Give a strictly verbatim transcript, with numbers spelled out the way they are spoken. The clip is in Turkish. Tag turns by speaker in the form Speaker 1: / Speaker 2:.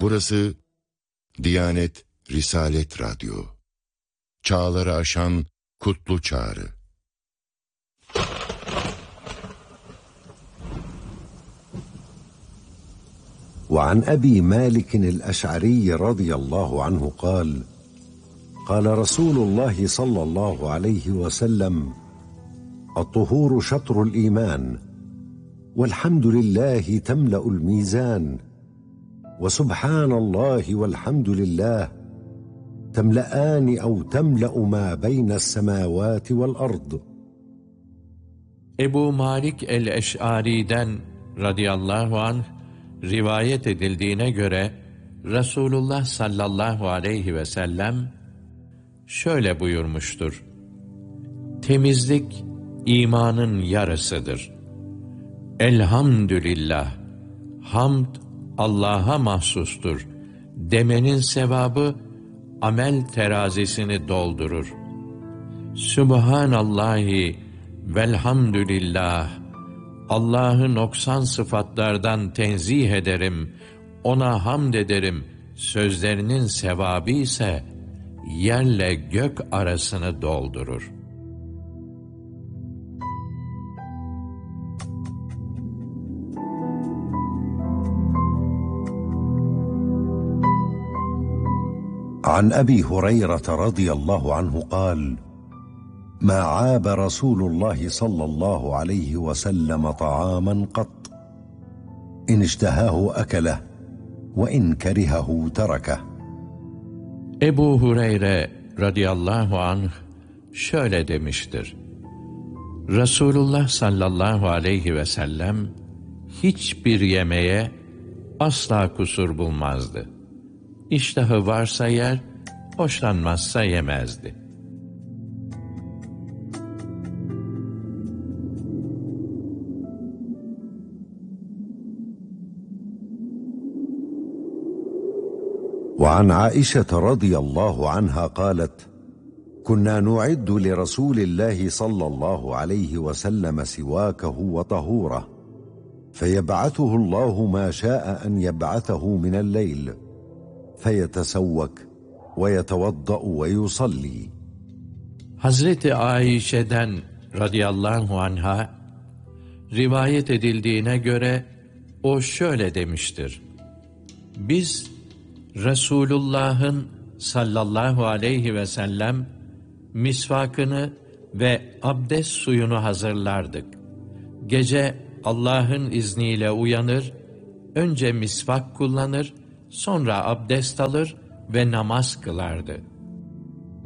Speaker 1: Burası Diyanet Risalet Radyo. Çağları aşan kutlu çağrı.
Speaker 2: وعن أبي مالك الأشعري رضي الله عنه قال قال رسول الله صلى الله عليه وسلم الطهور شطر الإيمان والحمد لله تملأ الميزان وسبحان الله والحمد لله تملأان أو تملأ ما بين السماوات والأرض.
Speaker 3: Ebu Malik el-Eş'ari'den radıyallahu anh rivayet edildiğine göre Resulullah sallallahu aleyhi ve sellem şöyle buyurmuştur: Temizlik imanın yarısıdır. Elhamdülillah, hamd Allah'a mahsustur demenin sevabı amel terazisini doldurur. Sübhanallahi velhamdülillah, Allah'ı noksan sıfatlardan tenzih ederim, ona hamd ederim sözlerinin sevabı ise yerle gök arasını doldurur.
Speaker 2: عن أبي هريرة رضي الله عنه قال ما عاب رسول الله صلى الله عليه وسلم طعاما قط إن اشتهاه أكله وإن كرهه تركه.
Speaker 3: Ebu Hureyre radıyallahu anh şöyle demiştir: Resulullah sallallahu aleyhi ve sellem hiçbir yemeğe asla kusur bulmazdı. İştahı varsa yer, hoşlanmazsa yemezdi.
Speaker 2: وعن عائشة رضي الله عنها قالت كنا نعد لرسول الله صلى الله عليه وسلم سواكه وطهوره فيبعثه الله ما شاء أن يبعثه من الليل فيتسوك ويتوضأ ويصلي.
Speaker 3: Hazreti Ayşe'den radıyallahu anha rivayet edildiğine göre o şöyle demiştir: Biz Resulullah'ın sallallahu aleyhi ve sellem misvakını ve abdest suyunu hazırlardık. Gece Allah'ın izniyle uyanır, önce misvak kullanır, sonra abdest alır ve namaz kılardı.